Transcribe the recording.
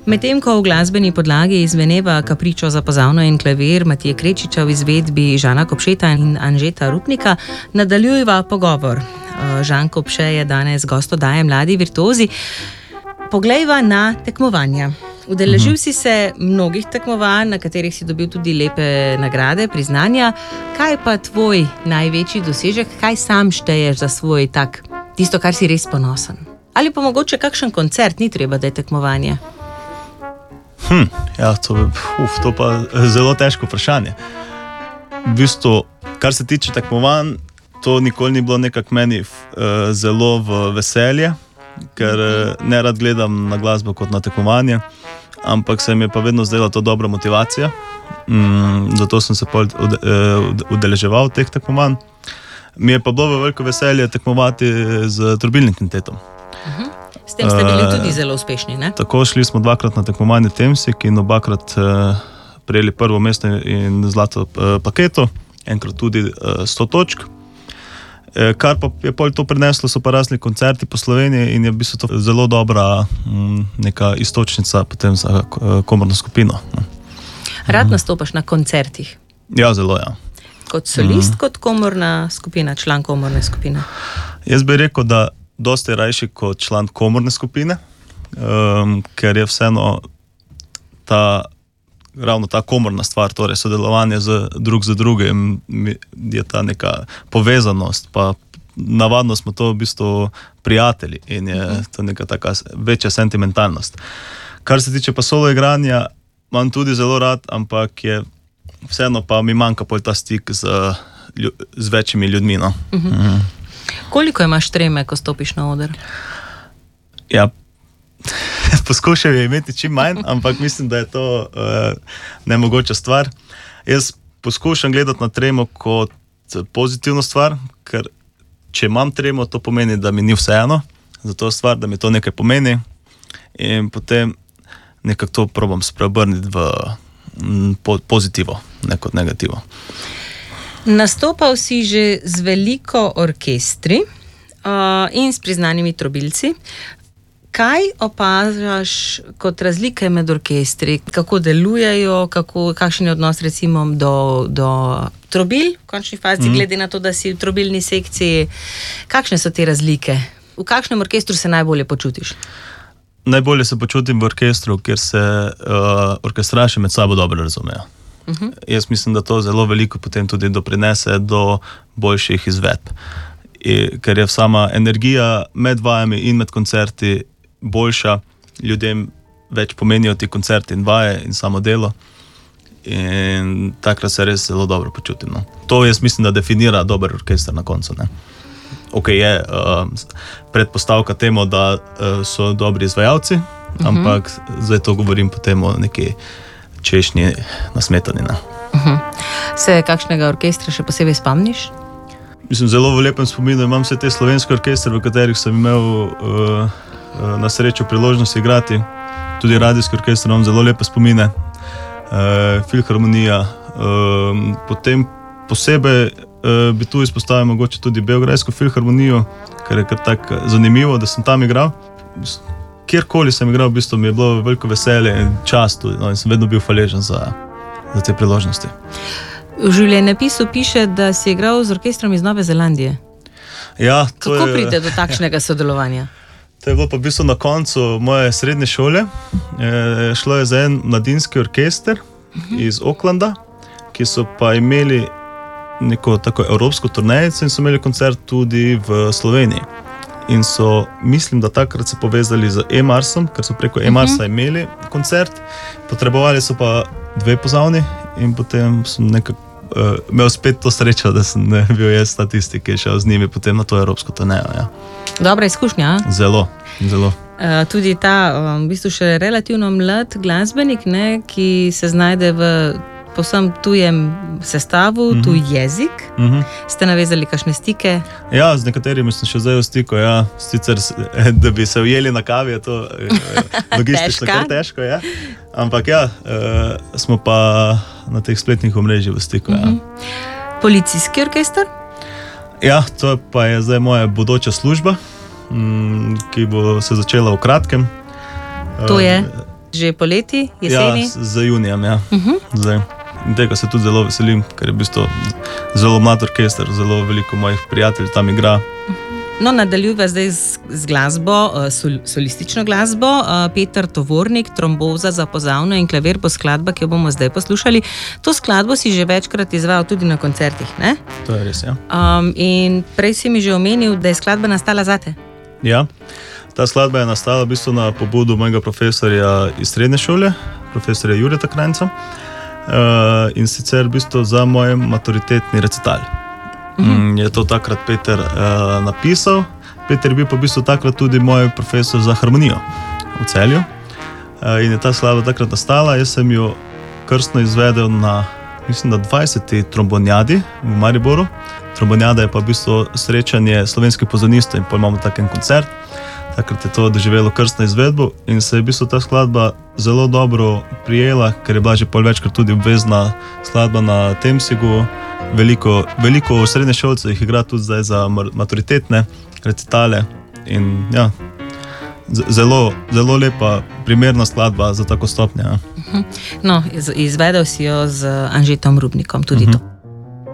Medtem ko v glasbeni podlagi izveneva Kapričo za pozavno in klavir Matije Krečiča v izvedbi Žana Kopšeta in Anžeta Rupnika, nadaljujeva pogovor. Žan Kopše je danes gost oddaje Mladi virtuozi. Poglejva na tekmovanja. Udeležil si se mnogih tekmovanj, na katerih si dobil tudi lepe nagrade, priznanja. Kaj je pa tvoj največji dosežek? Kaj sam šteješ za svoj tak, tisto, kar si res ponosen? Ali pa mogoče kakšen koncert, ni treba, da je tekmovanje? Ja, to pa zelo težko vprašanje. V bistvu, kar se tiče tekmovanj, to nikoli ni bilo nekako meni zelo v veselje, ker ne rad gledam na glasbo kot na tekmovanje, ampak se mi je pa vedno zdela to dobra motivacija, zato sem se udeleževal teh tekmovanj. Mi je pa bilo veliko veselje tekmovati z trobilnim kvintetom. S tem ste bili tudi zelo uspešni, ne? Tako, šli smo 2-krat na tekmovanje Temsik in 2-krat prejeli prvo mesto in zlato paketo, enkrat tudi 100 točk. Kar pa je pol to prineslo, so pa razni koncerti po Sloveniji in je v bistvu to zelo dobra neka istočnica potem za komorno skupino. Rad nastopaš na koncertih? Ja, zelo, ja. Kot solist, kot komorna skupina, član komorne skupine? Jaz bi rekel, da dosti rajši kot član komorne skupine, ker je vseeno ravno ta komorna stvar, torej sodelovanje drug z drugim, je ta neka povezanost, pa navadno smo to v bistvu prijatelji in je to neka taka večja sentimentalnost. Kar se tiče pa solo igranja, imam tudi zelo rad, ampak je vseeno pa mi manjka pol ta stik z večjimi ljudmi, no. Koliko imaš treme, ko stopiš na oder? Ja, poskušal je imeti čim manj, ampak mislim, da je to nemogoča stvar. Jaz poskušam gledati na tremo kot pozitivno stvar, ker če imam tremo, to pomeni, da mi ni vseeno, zato stvar, da mi to nekaj pomeni in potem nekako to probam spreobrniti v pozitivo, ne kot negativo. Nastopal si že z veliko orkestri in s priznanimi trobilci. Kaj opažaš kot razlike med orkestri? Kako delujejo, kakšen je odnos recimo do trobil v končni fazi, glede na to, da si v trobilni sekciji? Kakšne so te razlike? V kakšnem orkestru se najbolje počutiš? Najbolje se počutim v orkestru, kjer se orkestraši med sabo dobro razumejo. Jaz mislim, da to zelo veliko potem tudi doprinese do boljših izvedb. Ker je sama energija med vajami in med koncerti boljša, ljudem več pomenijo ti koncerti in vaje in samo delo in takrat se res zelo dobro počutim. No. To jaz mislim, da definira dober orkester na koncu. Ne. Ok, je predpostavka temu, da so dobri izvajalci, ampak zdaj to govorim potem o neki češnji na smetani. Se kakšnega orkestra še posebej spomniš? Mislim, zelo v lepem spominu imam vse te slovenske orkestre, v katerih sem imel na srečo priložnost igrati. Tudi radijski orkester imam zelo lepe spomine. Filharmonija. Potem posebej bi tu izpostavil mogoče tudi Beograjsko filharmonijo, ker je kar tako zanimivo, da sem tam igral. Kjerkoli sem igral, v bistvu mi je bilo veliko veselje in čast tudi, no, in sem vedno bil hvaležen za te priložnosti. V življenjepisu piše, da si igral z orkestrom iz Nove Zelandije. Ja, kako pride do takšnega sodelovanja? To je bilo pa v bistvu na koncu moje srednje šole. Šlo je za en mladinski orkester iz Aucklanda, ki so pa imeli neko tako evropsko turnejico in so imeli koncert tudi v Sloveniji. In so, mislim, da takrat se povezali z E-Marsom, ker so preko E-Marsa imeli koncert. Potrebovali so pa 2 pozavni in potem sem nekako imel spet to srečo, da sem bil jaz statisti, ki je šel z njimi potem na to evropsko turnejo. Ja. Dobra izkušnja, a? Zelo, zelo. Tudi ta, v bistvu še relativno mlad glasbenik, ne, ki se znajde v povsem tujem sestavu, tuj jezik. Ste navezali kakšne stike? Ja, z nekaterimi sem še zdaj v stiku, ja. Sicer, da bi se ujeli na kavi, je to logistično kar težko, ja. Ampak ja, smo pa na teh spletnih omrežjih v stiku, ja. Policijski orkester? Ja, to pa je zdaj moja bodoča služba, ki bo se začela v kratkem. To je? Že poleti, jeseni? Ja, za junijem, ja. Zdaj. In tega se tudi zelo veselim, ker je v bistvu zelo mlad orkester, zelo veliko mojih prijateljev tam igra. No, nadaljujeva zdaj z glasbo, solistično glasbo. Peter Tovornik, tromboza za pozavno in klavir bo skladba, ki jo bomo zdaj poslušali. To skladbo si že večkrat izvajal tudi na koncertih, ne? To je res, ja. In prej si mi že omenil, da je skladba nastala zate. Ja, ta skladba je nastala v bistvu na pobudu mojega profesorja iz srednje šole, profesorja Jureta Krajnca, in sicer v bistvu za moj maturitetni recital. Je to takrat Peter napisal. Peter je bil pa v bistvu takrat tudi moj profesor za harmonijo v Celju. In je ta skladba takrat nastala. Jaz sem jo krstno izvedel na, mislim, da 20. trombonjadi v Mariboru. Trombonjada je pa v bistvu srečanje slovenskih pozornistov in pa imamo taken koncert. Takrat je to doživelo krstno izvedbo in se je v bistvu ta skladba zelo dobro prijela, ker je bila že pol večkrat tudi obvezna skladba na Temsigu. Veliko v srednje šolce jih igra tudi zdaj za maturitetne recitale in ja, zelo lepa, primerna skladba za tako stopnje. Ja. No, izvedel si jo z Anžetom Rupnikom, tudi to.